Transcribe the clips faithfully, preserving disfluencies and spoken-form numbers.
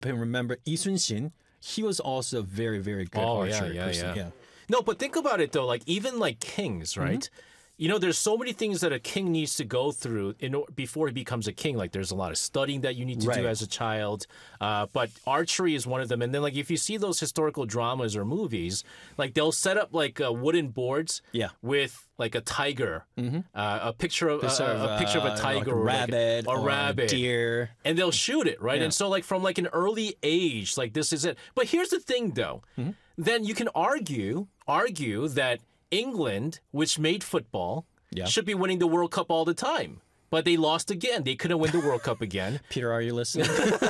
But remember, Lee Sun-shin, he was also a very, very good Oh, archer yeah, yeah, person. yeah. No, but think about it though. Like even like kings, right? Mm-hmm. You know, there's so many things that a king needs to go through in or- before he becomes a king. Like there's a lot of studying that you need to Right. do as a child. Uh, but archery is one of them. And then like if you see those historical dramas or movies, like they'll set up like uh, wooden boards Yeah. with like a tiger, uh, a picture of, Sort uh, of, a picture of a uh, tiger like a or like rabbit, a, or rabbit, deer. and they'll shoot it, right? Yeah. And so, like, from like an early age, like this is it. But here's the thing, though. Mm-hmm. Then you can argue argue that England, which made football, Yeah. should be winning the World Cup all the time. But they lost again. They couldn't win the World Cup again. Peter, are you listening?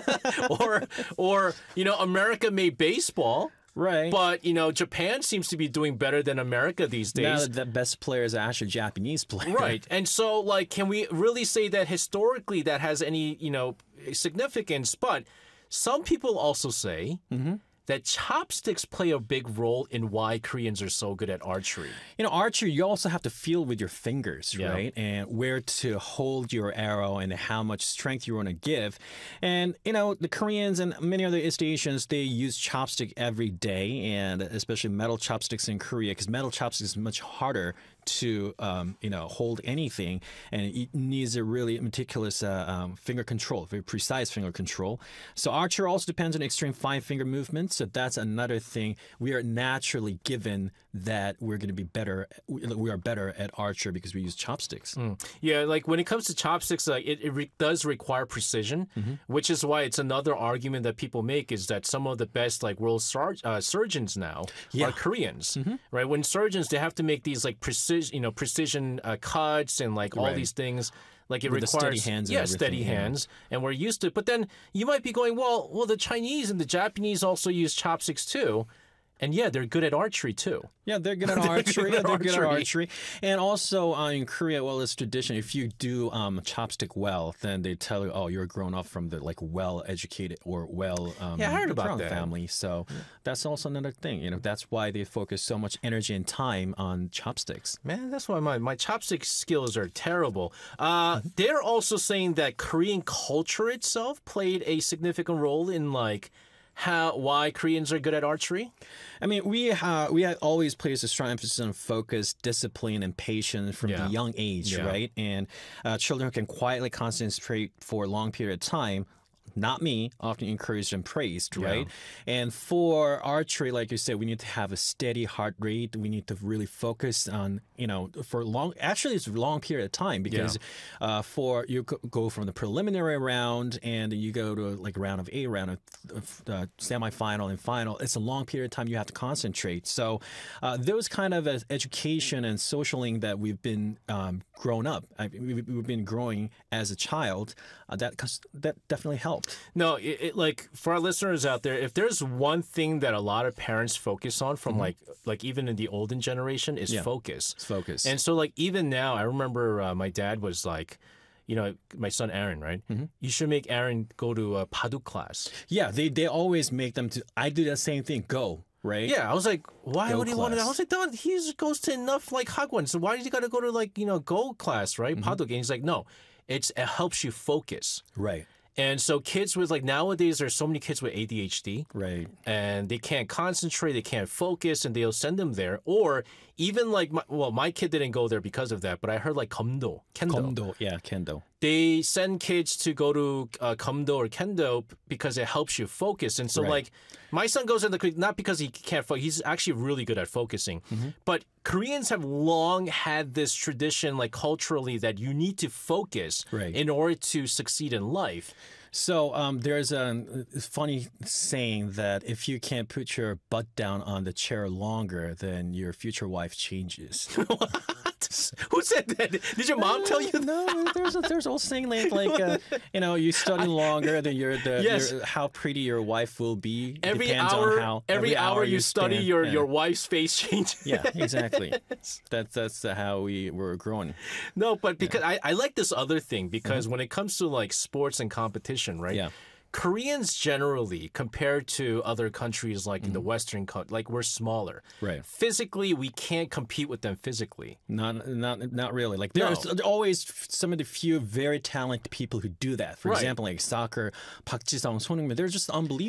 Or, or you know, America made baseball. Right. But, you know, Japan seems to be doing better than America these days. Now the best players are actually Japanese players. Right. And so, like, can we really say that historically that has any, you know, significance? But some people also say that chopsticks play a big role in why Koreans are so good at archery. You know, archery, you also have to feel with your fingers, Yeah. right? And where to hold your arrow and how much strength you want to give. And, you know, the Koreans and many other East Asians, they use chopstick every day, and especially metal chopsticks in Korea, because metal chopsticks is much harder to, um, you know, hold anything. And it needs a really meticulous uh, um, finger control, very precise finger control. So archery also depends on extreme fine finger movements. So that's another thing. We are naturally given that we're going to be better. We are better at archery because we use chopsticks. Yeah, like when it comes to chopsticks, like it, it re- does require precision, which is why it's another argument that people make is that some of the best like world sur- uh, surgeons now Yeah. are Koreans, right? When surgeons, they have to make these like precision, you know, precision uh, cuts and like all Right. these things. Like it With the requires steady hands and yeah, everything, steady yeah. hands, and we're used to it. But then you might be going, well, well, the Chinese and the Japanese also use chopsticks too, and yeah, they're good at archery too. Yeah, they're good at They're archery. good Yeah, at they're good at archery. archery. And also uh, in Korea, well, it's tradition. If you do um, chopstick well, then they tell you, oh, you're grown up from the like well-educated or well um, Yeah, I heard about grown that. family. So that's also another thing. You know, that's why they focus so much energy and time on chopsticks. Man, that's why my, my chopstick skills are terrible. Uh, they're also saying that Korean culture itself played a significant role in like how why Koreans are good at archery. I mean, we uh, we had always placed a strong emphasis on focus, discipline, and patience from Yeah. the young age, Yeah. right? And uh, children who can quietly concentrate for a long period of time. Not me, often encouraged and praised, right? And for archery, like you said, we need to have a steady heart rate. We need to really focus on, you know, for long, actually, it's a long period of time because uh, for you go- go from the preliminary round and you go to like round of eight, round of uh, semifinal and final. It's a long period of time you have to concentrate. So uh, those kind of uh, education and socialing that we've been um, grown up, I, we've, we've been growing as a child, uh, that, that definitely helped. No, it, it, like for our listeners out there, if there's one thing that a lot of parents focus on from like like even in the olden generation is Yeah. focus. It's focus. And so like even now, I remember uh, my dad was like, you know, my son Aaron, right? You should make Aaron go to a Baduk class. Yeah, they, they always make them to. I do the same thing. Go, right? Yeah, I was like, why Go would he want to? I class. was like, Don, he just goes to enough like hagwon. So why does he got to go to like you know go class, right? Baduk, and he's like, no, it's it helps you focus. Right. And so kids with like nowadays, there's so many kids with A D H D. Right. And they can't concentrate, they can't focus, and they'll send them there. Or even like, my, well, my kid didn't go there because of that, but I heard like Komdo, Kendo. Kondo. Yeah, kendo. They send kids to go to uh, Komdo or Kendo because it helps you focus. And so Right. like, my son goes in the not because he can't focus, he's actually really good at focusing. But Koreans have long had this tradition, like culturally, that you need to focus Right. in order to succeed in life. So um, there's a funny saying that if you can't put your butt down on the chair longer, then your future wife changes. Who said that? Did your mom tell you that? No, there's a, there's a old saying like like uh, you know, you study longer, then you're the Yes. your, how pretty your wife will be Every depends hour, on how every, hour, you study, spend. your, yeah. your wife's face changes. Yeah, exactly. That's that's uh, how we were growing. No, but because I, I like this other thing because when it comes to like sports and competition, right? Yeah. Koreans generally, compared to other countries like in the Western, co- like we're smaller. Right. Physically, we can't compete with them physically. Not, not, not really. Like there's No. always some of the few very talented people who do that. For Right. example, like soccer, Park Ji-sung, Son Heung-min, they're just unbelievable.